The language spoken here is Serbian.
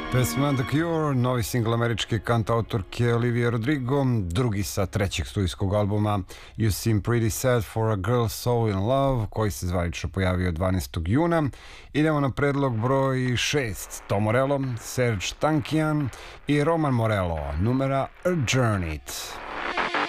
Pesma The Cure, novi singl američke kantautorke Olivia Rodrigo, drugi sa trećeg studijskog albuma You Seem Pretty Sad for a Girl So in Love, koji se zvanično pojavio 12. juna. Idemo na predlog broj 6, Tom Morello, Serge Tankian i Roman Morello, numera A Journey.